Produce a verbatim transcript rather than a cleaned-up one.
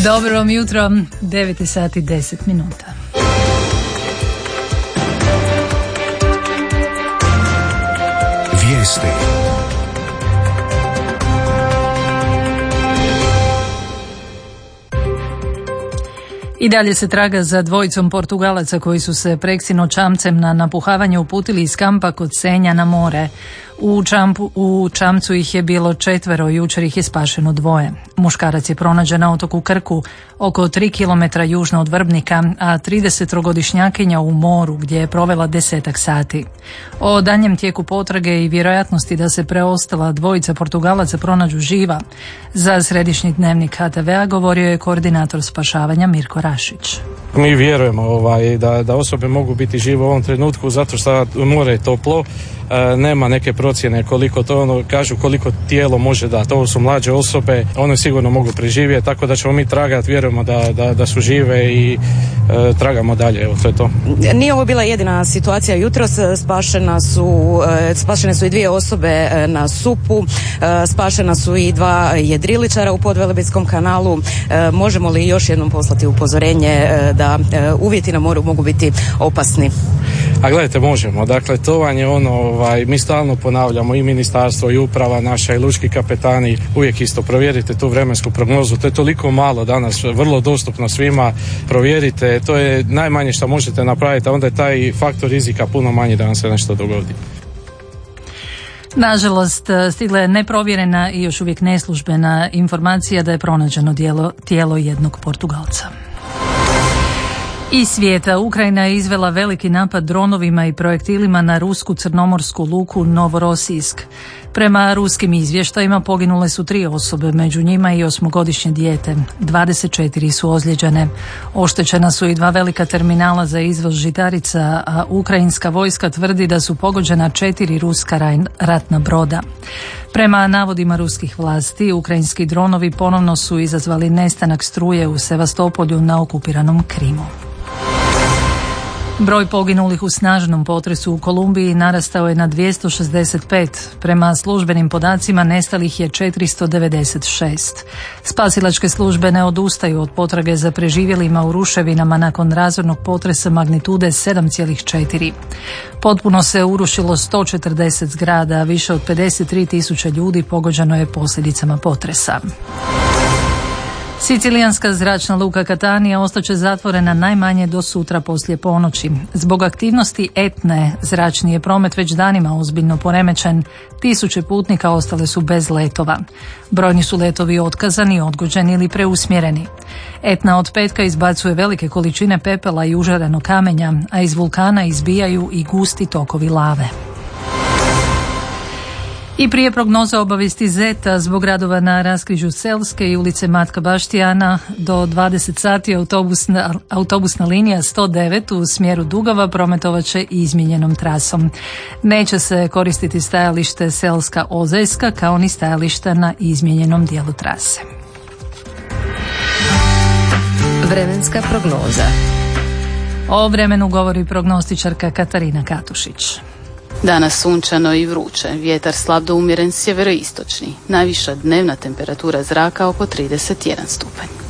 Dobro vam jutro, devet sati deset minuta. Vijesti. I dalje se traga za dvojicom Portugalaca koji su se preksino čamcem na napuhavanje uputili iz kampa kod Senja na more. U, čampu, u čamcu ih je bilo četvero, jučer ih je spašeno dvoje. Muškarac je pronađen na otoku Krku, oko tri kilometra južno od Vrbnika, a tridesettrogodišnjakinja u moru gdje je provela desetak sati. O danjem tijeku potrage i vjerojatnosti da se preostala dvojica Portugalaca pronađu živa za središnji dnevnik H T V-a govorio je koordinator spašavanja Mirko Rašić. Mi vjerujemo ovaj, da, da osobe mogu biti žive u ovom trenutku zato što more je toplo, e, nema neke procjene koliko to ono kažu koliko tijelo može dati. Ovo su mlađe osobe, one sigurno mogu preživjeti, tako da ćemo mi tragati, vjerujemo da, da, da su žive i e, tragamo dalje. Evo, to je to. Nije ovo bila jedina situacija jutros, spašena su, e, spašene su i dvije osobe na Supu, e, spašena su i dva jedriličara u Podvelebitskom kanalu. E, možemo li još jednom poslati upozorenje e, da e, uvjeti na moru mogu biti opasni? A gledajte, možemo. Dakle, to vam je ono, ovaj, mi stalno ponavljamo i ministarstvo i uprava naša i lučki kapetani, uvijek isto provjerite tu vremensku prognozu, to je toliko malo danas, vrlo dostupno svima, provjerite, to je najmanje što možete napraviti, a onda je taj faktor rizika puno manji da vam se nešto dogodi. Nažalost, stigla je neprovjerena i još uvijek neslužbena informacija da je pronađeno dijelo, tijelo jednog Portugalca. Iz svijeta, Ukrajina je izvela veliki napad dronovima i projektilima na rusku crnomorsku luku Novorosijsk. Prema ruskim izvještajima poginule su tri osobe, među njima i osmogodišnje dijete. dvadeset četiri su ozlijeđene. Oštećena su i dva velika terminala za izvoz žitarica, a ukrajinska vojska tvrdi da su pogođena četiri ruska ratna broda. Prema navodima ruskih vlasti, ukrajinski dronovi ponovno su izazvali nestanak struje u Sevastopolju na okupiranom Krimu. Broj poginulih u snažnom potresu u Kolumbiji narastao je na dvjesto šezdeset pet. Prema službenim podacima nestalih je četiristo devedeset šest. Spasilačke službe ne odustaju od potrage za preživjelima u ruševinama nakon razornog potresa magnitude sedam zarez četiri. Potpuno se urušilo sto četrdeset zgrada, a više od pedeset tri tisuće ljudi pogođeno je posljedicama potresa. Sicilijanska zračna luka Catania ostaće zatvorena najmanje do sutra poslije ponoći. Zbog aktivnosti Etne, zračni je promet već danima ozbiljno poremećen. Tisuće putnika ostale su bez letova. Brojni su letovi otkazani, odgođeni ili preusmjereni. Etna od petka izbacuje velike količine pepela i užarenog kamenja, a iz vulkana izbijaju i gusti tokovi lave. I prije prognoze obavijesti Zeta zbog radova na raskrižju Selske i ulice Matka Baštijana do dvadeset sati autobusna, autobusna linija sto devet u smjeru Dugava prometovat će izmijenjenom trasom. Neće se koristiti stajalište Selska Ozejska kao ni stajališta na izmijenjenom dijelu trase. Vremenska prognoza. O vremenu govori prognostičarka Katarina Katušić. Danas sunčano i vruće, vjetar slab do umjeren sjeveroistočni, najviša dnevna temperatura zraka oko trideset jedan stupanj.